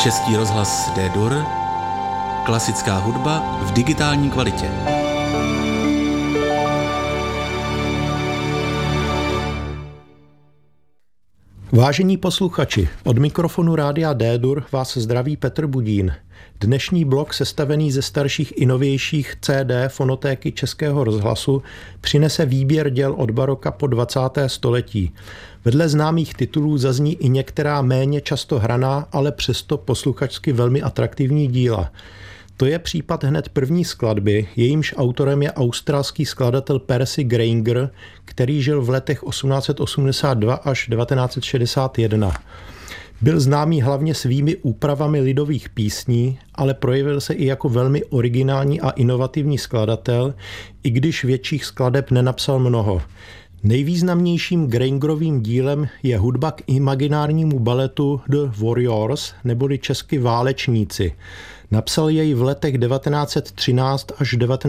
Český rozhlas D-Dur, klasická hudba v digitální kvalitě. Vážení posluchači, od mikrofonu Rádia D-Dur vás zdraví Petr Budín. Dnešní blok, sestavený ze starších i novějších CD fonotéky Českého rozhlasu, přinese výběr děl od baroka po 20. století. Vedle známých titulů zazní i některá méně často hraná, ale přesto posluchačsky velmi atraktivní díla. To je případ hned první skladby, jejímž autorem je australský skladatel Percy Grainger, který žil v letech 1882 až 1961. Byl známý hlavně svými úpravami lidových písní, ale projevil se i jako velmi originální a inovativní skladatel, i když větších skladeb nenapsal mnoho. Nejvýznamnějším Graingerovým dílem je hudba k imaginárnímu baletu The Warriors, neboli česky Válečníci. Napsal jej v letech 1913 až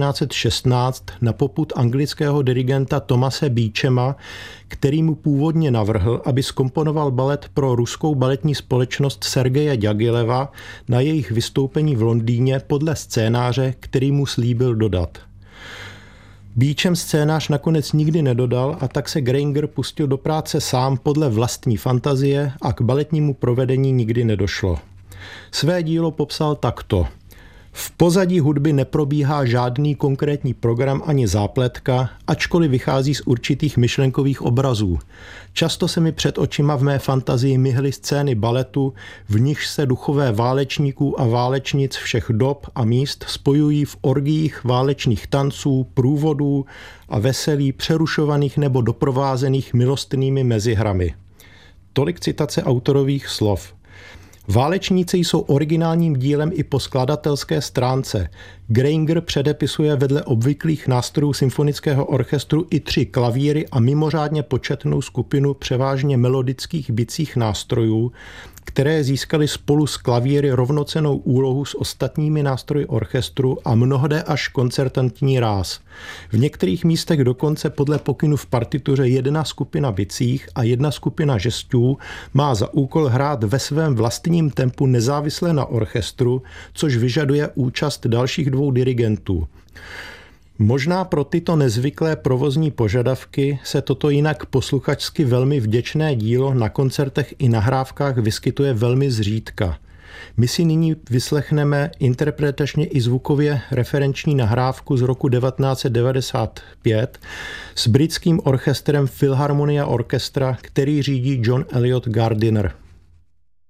1916 na popud anglického dirigenta Thomase Beechama, který mu původně navrhl, aby zkomponoval balet pro ruskou baletní společnost Sergeje Ďagileva na jejich vystoupení v Londýně podle scénáře, který mu slíbil dodat. Beecham scénář nakonec nikdy nedodal a tak se Grainger pustil do práce sám podle vlastní fantazie a k baletnímu provedení nikdy nedošlo. Své dílo popsal takto. V pozadí hudby neprobíhá žádný konkrétní program ani zápletka, ačkoliv vychází z určitých myšlenkových obrazů. Často se mi před očima v mé fantazii myhly scény baletu, v nichž se duchové válečníků a válečnic všech dob a míst spojují v orgiích válečných tanců, průvodů a veselí přerušovaných nebo doprovázených milostnými mezihrami. Tolik citace autorových slov. Válečníci jsou originálním dílem i po skladatelské stránce. Grainger předepisuje vedle obvyklých nástrojů symfonického orchestru i 3 klavíry a mimořádně početnou skupinu převážně melodických bicích nástrojů, které získaly spolu s klavíry rovnocennou úlohu s ostatními nástroji orchestru a mnohde až koncertantní ráz. V některých místech dokonce podle pokynu v partituře jedna skupina bicích a jedna skupina žestů má za úkol hrát ve svém vlastním tempu nezávisle na orchestru, což vyžaduje účast dalších 2 dirigentů. Možná pro tyto nezvyklé provozní požadavky se toto jinak posluchačsky velmi vděčné dílo na koncertech i nahrávkách vyskytuje velmi zřídka. My si nyní vyslechneme interpretačně i zvukově referenční nahrávku z roku 1995 s britským orchestrem Philharmonia Orchestra, který řídí John Eliot Gardiner.